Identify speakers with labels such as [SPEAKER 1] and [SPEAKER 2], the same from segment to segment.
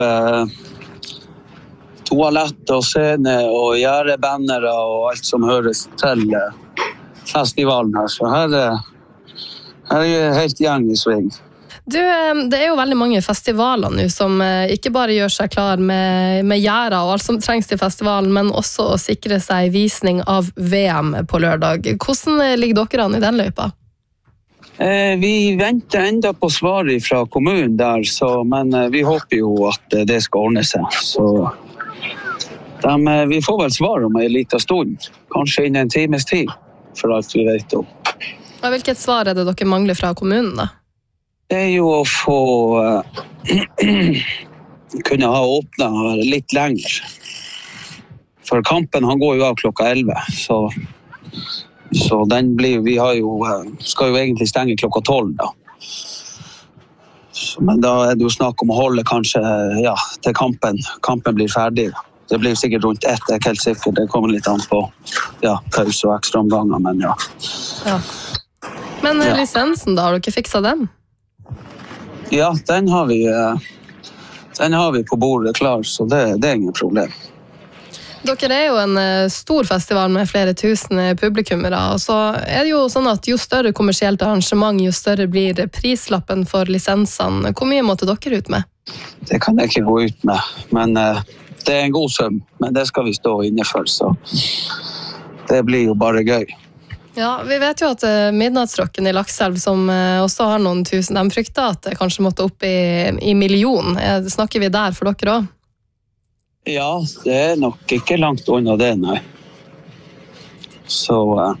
[SPEAKER 1] toalett og scene og gjerdebannere og alt som høres til festivalen her. Så her er helt gjeng i sving.
[SPEAKER 2] Du, det er jo veldig mange festivaler nå som ikke bare gjør seg klar med gjerder og alt som trengs til festivalen, men også å sikre seg visning av VM på lørdag. Hvordan ligger dere an i den løypa?
[SPEAKER 1] Vi venter enda på svar fra kommunen der, men vi håper jo at det skal ordne seg. Så vi får vel svar om en liten stund, kanskje innen en times tid, for alt vi vet om.
[SPEAKER 2] Og hvilket svar er det dere mangler fra kommunen da?
[SPEAKER 1] Det er jo å få kunne ha åpnet litt lenger. For kampen han går jo av klokka 11, så den blir, vi har jo, skal jo egentlig stenge klokka 12 da. Men da er det jo snakk om å holde kanskje til kampen blir ferdig. Det blir sikkert rundt 1, det er helt sikkert. Det kommer litt an på pause og ekstra omganger, men ja.
[SPEAKER 2] Men lisensen da, har du ikke fikset den?
[SPEAKER 1] Ja, den har vi på bordet klar, så det er ingen problem.
[SPEAKER 2] Dere er jo en stor festival med flere tusen publikummere, og så er det jo sånn at jo større kommersielt arrangement, jo større blir prislappen for lisensene. Hvor mye måtte dere ut med?
[SPEAKER 1] Det kan jeg ikke gå ut med, men det er en god sum, men det skal vi stå inne for, så det blir jo bare gøy.
[SPEAKER 2] Ja, vi vet jo at Midnattsrocken i Lakselv, som også har noen tusen, de frykter at det kanskje måtte opp i million. Snakker vi der for dere også?
[SPEAKER 1] Ja, det er nok ikke langt unna det, nei. Så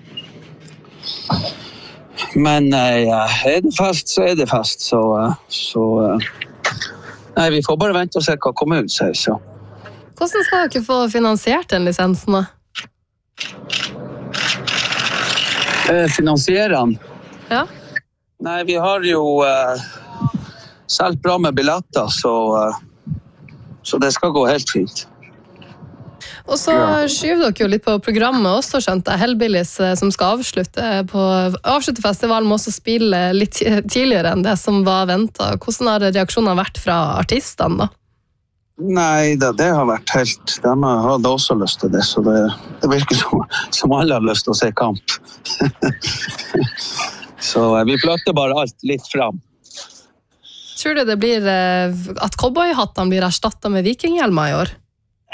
[SPEAKER 1] men er det fest, så er det fest, så nei, vi får bare vente og se hva kommunen sier, så.
[SPEAKER 2] Hvordan skal dere få finansiert den lisensen da?
[SPEAKER 1] Finansiere den?
[SPEAKER 2] Ja.
[SPEAKER 1] Nei, vi har jo selv bra med billetter, så det skal gå helt fint.
[SPEAKER 2] Og så skyver dere jo litt på programmet også, skjønte jeg. Hellbillies som skal avslutte festivalen, må også spille litt tidligere enn det som var ventet. Hvordan har reaksjonene vært fra artistene da?
[SPEAKER 1] Nei, det har vært helt... De hadde også lyst til det, så det virker som alle har lyst til å se kamp. Så vi flytter bare alt litt frem.
[SPEAKER 2] Tror du det blir at cowboyhattene blir erstattet med vikinghjelmer i år?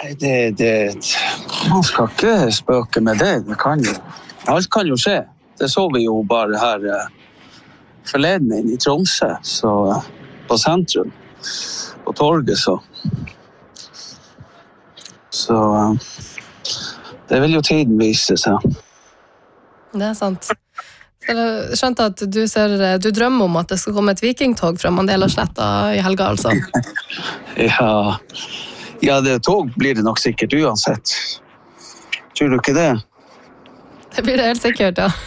[SPEAKER 1] Man skal ikke spøke med det. Alt kan jo skje. Det så vi jo bare her forleden inn i Tromsø, så på sentrum, på torget, så det vil jo tiden vise seg. Det
[SPEAKER 2] er sant. Jeg skjønte at du drømmer om at det skal komme et vikingtog fra Mandela-sletta i helga, altså.
[SPEAKER 1] Ja, det tog blir det nok sikkert uansett. Tror du ikke det?
[SPEAKER 2] Det blir det helt sikkert, ja.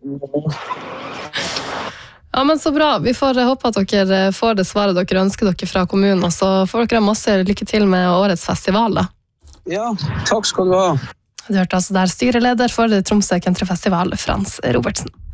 [SPEAKER 2] Ja, men så bra. Vi får håpe at dere får det svaret dere ønsker dere fra kommunen, og så får dere masse lykke til med årets festival, da.
[SPEAKER 1] Ja, takk skal du ha.
[SPEAKER 2] Du hørte altså der styreleder for Tromsø Countryfestival, Frans Robertsen.